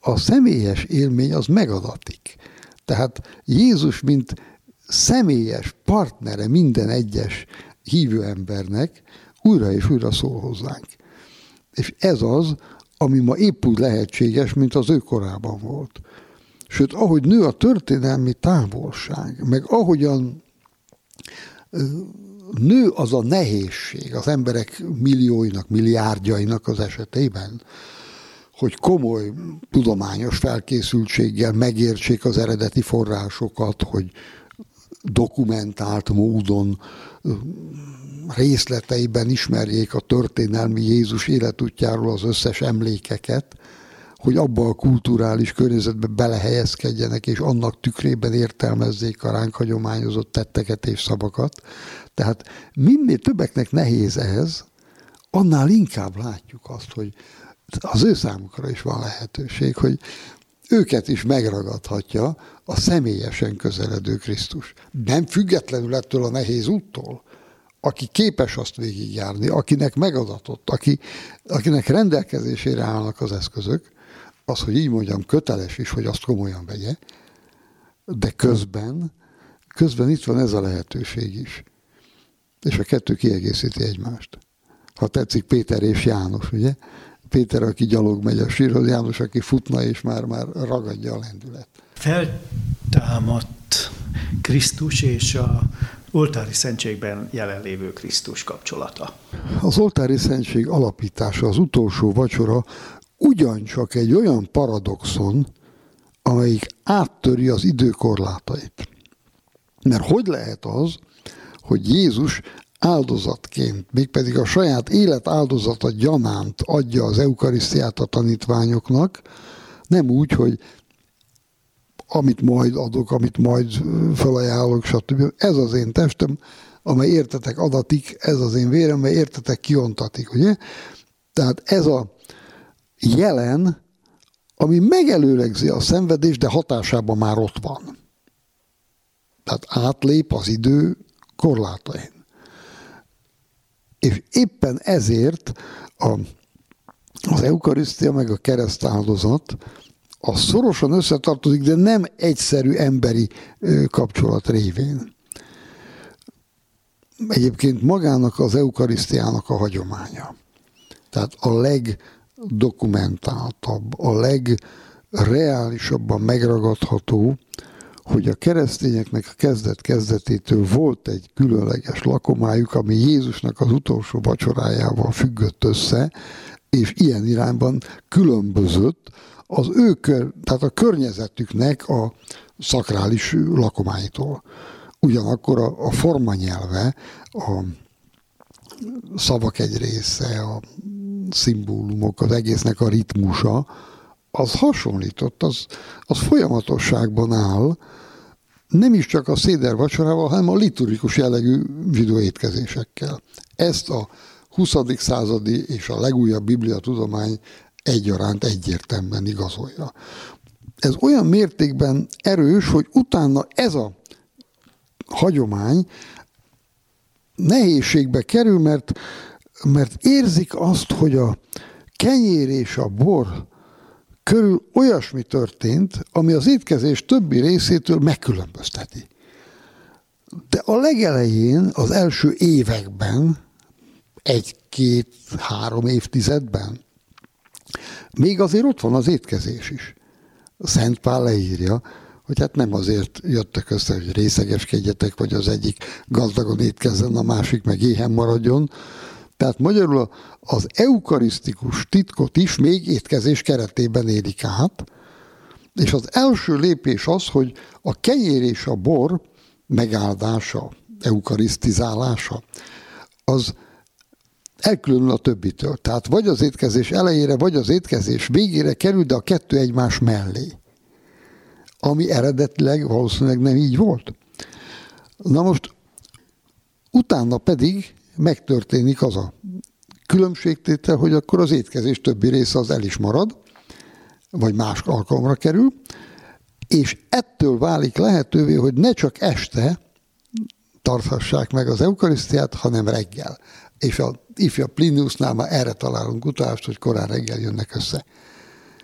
a személyes élmény az megadatik. Tehát Jézus, mint személyes partnere minden egyes hívő embernek újra és újra szól hozzánk. És ez az, ami ma épp úgy lehetséges, mint az ő korában volt. Sőt, ahogy nő a történelmi távolság, meg ahogyan nő az a nehézség az emberek millióinak, milliárdjainak az esetében, hogy komoly tudományos felkészültséggel megértsék az eredeti forrásokat, hogy dokumentált módon részleteiben ismerjék a történelmi Jézus életútjáról az összes emlékeket, hogy abba a kulturális környezetbe belehelyezkedjenek, és annak tükrében értelmezzék a ránk hagyományozott tetteket és szavakat. Tehát minél többeknek nehéz ez, annál inkább látjuk azt, hogy az ő számukra is van lehetőség, hogy őket is megragadhatja a személyesen közeledő Krisztus. Nem függetlenül ettől a nehéz úttól, aki képes azt végigjárni, akinek megadatott, akinek rendelkezésére állnak az eszközök, az, hogy így mondjam, köteles is, hogy azt komolyan vegye, de közben itt van ez a lehetőség is. És a kettő kiegészíti egymást. Ha tetszik, Péter és János, ugye? Péter, aki gyalog megy a sírhoz, János, aki futna, és már ragadja a lendület. Feltámadt Krisztus és a oltári szentségben jelenlévő Krisztus kapcsolata. Az oltári szentség alapítása, az utolsó vacsora ugyancsak egy olyan paradoxon, amelyik áttöri az idő korlátait. Mert hogy lehet az, hogy Jézus áldozatként, mégpedig a saját élet áldozata gyanánt adja az eukarisztiát a tanítványoknak, nem úgy, hogy amit majd adok, amit majd felajánlok, stb. Ez az én testem, amely értetek adatik, ez az én vérem, amely értetek kiontatik, ugye? Tehát ez a jelen, ami megelőlegzi a szenvedést, de hatásában már ott van. Tehát átlép az idő korlátain. És éppen ezért az eukarisztia meg a keresztáldozat az szorosan összetartozik, de nem egyszerű emberi kapcsolat révén. Egyébként magának az eukarisztiának a hagyománya. Tehát a legdokumentáltabb, a legreálisabban megragadható, hogy a keresztényeknek a kezdet-kezdetétől volt egy különleges lakomájuk, ami Jézusnak az utolsó vacsorájával függött össze, és ilyen irányban különbözött az tehát a környezetüknek a szakrális lakomáitól. Ugyanakkor a formanyelve, a szavak egy része, a szimbólumok, az egésznek a ritmusa, az hasonlított, az folyamatosságban áll, nem is csak a széder vacsorával, hanem a liturgikus jellegű zsidó étkezésekkel. Ezt a 20. századi és a legújabb bibliatudomány egyaránt egyértelműen igazolja. Ez olyan mértékben erős, hogy utána ez a hagyomány nehézségbe kerül, mert érzik azt, hogy a kenyér és a bor körül olyasmi történt, ami az étkezés többi részétől megkülönbözteti. De a legelején, az első években, 1-2-3 évtizedben, még azért ott van az étkezés is. Szent Pál leírja, hogy hát nem azért jöttek össze, hogy részegeskedjetek, vagy az egyik gazdagon étkezzen, a másik meg éhen maradjon. Tehát magyarul az eukarisztikus titkot is még étkezés keretében élik át, és az első lépés az, hogy a kenyér és a bor megáldása, eukarisztizálása, az elkülönül a többitől. Tehát vagy az étkezés elejére, vagy az étkezés végére kerül, de a kettő egymás mellé. Ami eredetileg valószínűleg nem így volt. Na most utána pedig megtörténik az a különbségtétel, hogy akkor az étkezés többi része az el is marad, vagy más alkalomra kerül, és ettől válik lehetővé, hogy ne csak este tarthassák meg az eukarisztiát, hanem reggel. És a ifjabb Pliniusnál már erre találunk utalást, hogy korán reggel jönnek össze.